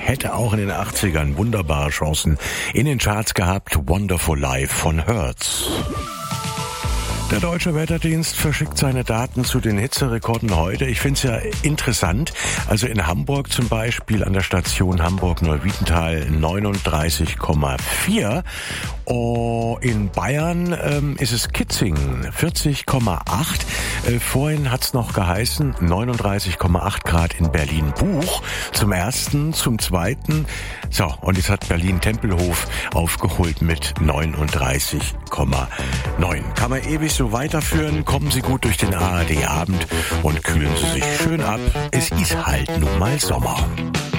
hätte auch in den 80ern wunderbare Chancen in den Charts gehabt. Wonderful Life von Hertz. Der Deutsche Wetterdienst verschickt seine Daten zu den Hitzerekorden heute. Ich finde es ja interessant. Also in Hamburg zum Beispiel an der Station Hamburg-Neuwiedental 39,4. Oh, in Bayern ist es Kitzing 40,8. Vorhin hat's noch geheißen 39,8 Grad in Berlin-Buch. Zum ersten, zum zweiten. So, und jetzt hat Berlin-Tempelhof aufgeholt mit 39,9. Kann man ewig so weiterführen. Kommen Sie gut durch den ARD-Abend und kühlen Sie sich schön ab. Es ist halt nun mal Sommer.